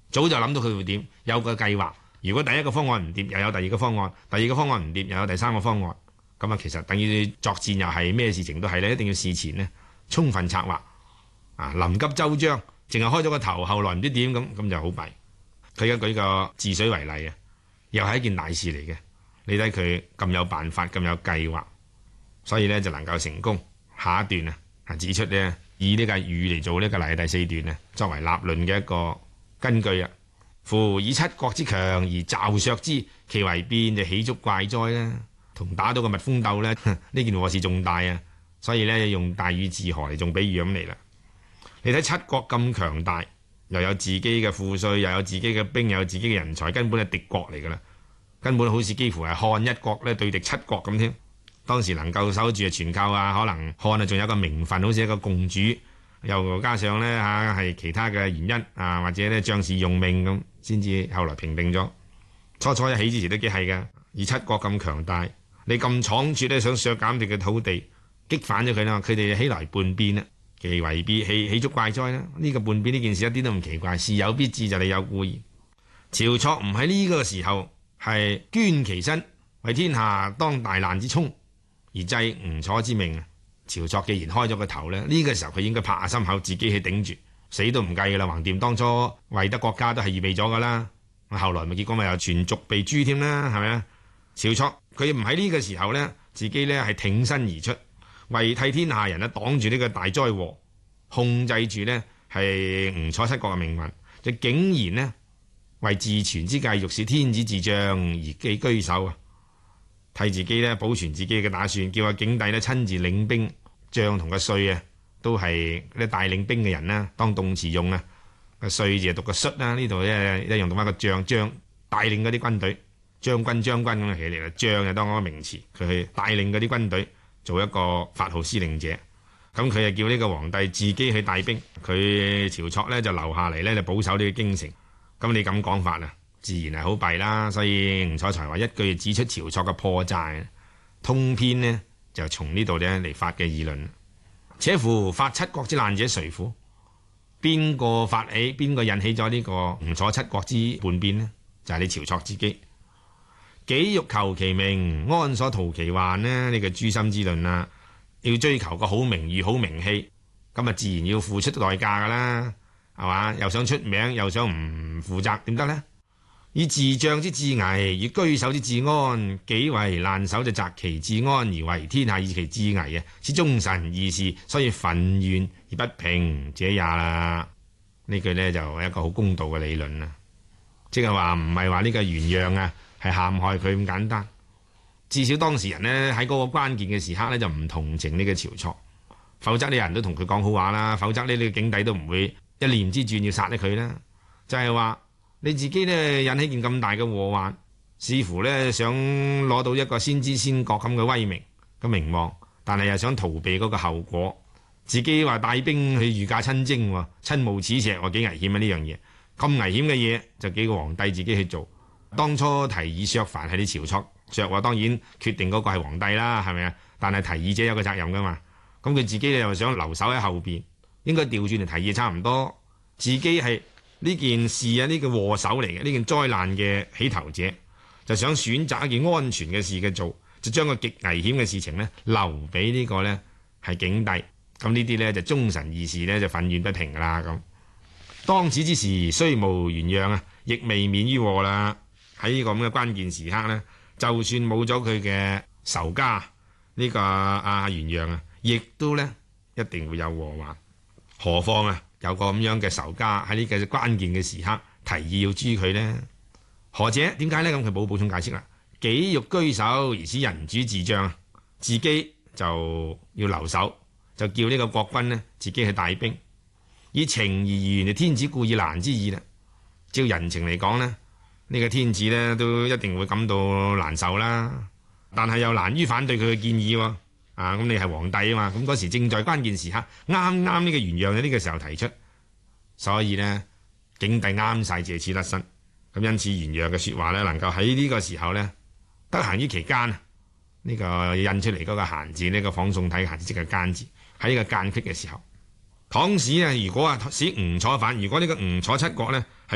早就諗到佢會點，有個計劃。如果第一個方案唔掂，又有第二個方案；第二個方案唔掂，又有第三個方案。咁啊，其實等於作戰又係咩事情都係咧，一定要事前呢充分策劃啊，臨急周章，淨係開咗個頭，後來唔知點咁就好弊。佢而家舉個治水為例啊，又係一件大事嚟嘅。你睇佢咁有辦法，咁有計劃，所以呢就能夠成功。下一段啊，指出呢，以呢個禹嚟做呢個例第四段啊，作為立論嘅一個根據啊。夫以七國之強而驟削之，其為變就豈足怪哉啦！同打到個蜜蜂鬥呢，呢件禍事仲大啊！所以呢，用大禹治河嚟做比喻咁嚟啦。你睇七國咁強大，又有自己嘅賦稅，又有自己嘅兵，又有自己嘅人才，根本係敵國嚟噶啦。根本好似幾乎係漢一國咧對敵七國咁添。當時能夠守住啊，全靠可能漢仲有個名分，好似一個共主，又加上呢係其他嘅原因啊，或者呢將士用命咁，先至後來平定咗。初初一起之時都幾係㗎，而七國咁強大，你咁倉促咧想削減你嘅土地，激反咗佢啦，佢哋起來叛變啦，其為變豈足怪哉啦！呢個叛變呢件事一啲都唔奇怪，事有必至就理有故然。晁錯唔喺呢個時候係捐其身為天下當大難之沖，而制吳楚之命啊！晁錯既然開咗個頭呢，呢個時候佢應該拍下心口，自己去頂住，死都唔計噶啦。橫掂當初為得國家都係預備咗噶啦，後來咪結果咪又全族被誅添啦，係咪啊？晁錯佢唔喺呢個時候呢，自己呢係挺身而出，為替天下人擋住呢個大災禍，控制住呢係吳楚七國嘅命運，就竟然呢為自存之計，欲使天子自將而寄居守啊！替自己呢保存自己嘅打算，叫阿景帝呢親自領兵，將同個帥啊都係啲帶領兵嘅人啦，當動詞用啊。個帥字讀個率啦，呢度呢一樣讀翻個將帶領嗰啲軍隊，將軍咁起嚟啦。將就當嗰個名詞，佢去帶領嗰啲軍隊做一個發號施令者。咁佢就叫呢個皇帝自己去帶兵，佢晁錯呢就留下嚟呢就保守呢個京城。咁你咁講法啊，自然係好弊啦。所以吳楚才話一句指出晁錯嘅破綻，通篇呢就從呢度呢嚟發嘅議論。且夫發七國之難者誰乎？邊個發起？邊個引起咗呢個吳楚七國之叛變呢？就係你晁錯自己。己欲求其名，安所圖其患呢？呢個誅心之論啊，要追求個好名譽、好名氣，咁啊自然要付出代價噶啦，係嘛？又想出名，又想唔負責，點得呢？以自將之至危，以居守之至安，己為難守就擇其至安，而為天下以其至危啊！此忠臣義士，所以憤怨而不平者也啦。呢句呢，就係一個好公道嘅理論啦，即係話唔係話呢個袁讓啊係陷害佢咁簡單，至少當事人呢，喺嗰個關鍵嘅時刻呢，就唔同情呢個晁錯，否則呢人都同佢講好話啦，否則呢個景帝都唔會一念之轉要殺咗佢啦，就係話。你自己呢引起件咁大嘅禍患，似乎呢想攞到一個先知先覺咁嘅威名嘅名望，但係又想逃避嗰個後果。自己話帶兵去御駕親征，親冒矢石，幾危險啊！呢樣嘢咁危險嘅嘢，就幾個皇帝自己去做。當初提議削藩係你晁錯削，當然決定嗰個係皇帝啦，係咪啊？但係提議者有個責任噶嘛。咁佢自己又想留守喺後邊，應該調轉嚟提議差唔多，自己係。呢件事啊，呢個禍首嚟嘅，呢件災難嘅起頭者，就想選擇一件安全嘅事嘅做，就將個極危險嘅事情呢留俾呢個呢係景帝。咁呢啲呢，就忠臣義士呢，就憤怨不平噶啦。咁當此之時，雖無袁讓啊，亦未免於禍啦。喺呢個咁嘅關鍵時刻呢，就算冇咗佢嘅仇家呢個袁讓啊，亦都呢一定會有禍患。何況啊？有個咁樣嘅仇家喺呢個關鍵嘅時刻提議要誅佢呢？何者點解呢？咁佢補充解釋啦。己欲居守而使人主自將，自己就要留守，就叫呢個國君呢自己去帶兵，以情而言就天子固以難之意啦。照人情嚟講呢，呢個天子呢都一定會感到難受啦，但係又難於反對佢嘅建議喎。咁你係皇帝啊嘛，咁嗰時正在關鍵時刻，啱呢個袁讓喺呢個時候提出，所以呢，景帝啱晒借此甩身，咁因此袁讓嘅說話呢，能夠喺呢個時候呢，得閒於期間呢個印出嚟嗰個閒字，呢個仿宋體閒字即係奸字，喺呢個間隙嘅時候，倘使如果使吳楚反，如果呢個吳楚七國呢，係